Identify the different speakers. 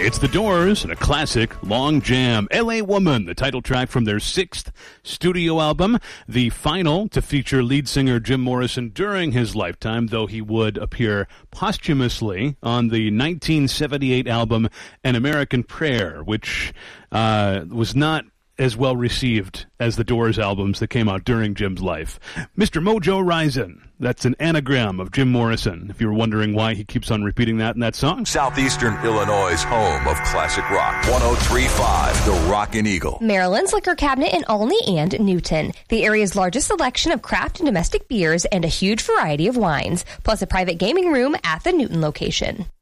Speaker 1: It's The Doors and a classic, Long Jam. L.A. Woman, the title track from their 6th studio album, the final to feature lead singer Jim Morrison during his lifetime, though he would appear posthumously on the 1978 album An American Prayer, which was not as well received as the Doors albums that came out during Jim's life. Mr. Mojo Rising. That's an anagram of Jim Morrison, if you were wondering why he keeps on repeating that in that song.
Speaker 2: Southeastern Illinois' home of classic rock. 103.5, The Rockin' Eagle.
Speaker 3: Maryland's liquor cabinet in Olney and Newton. The area's largest selection of craft and domestic beers and a huge variety of wines, plus a private gaming room at the Newton location.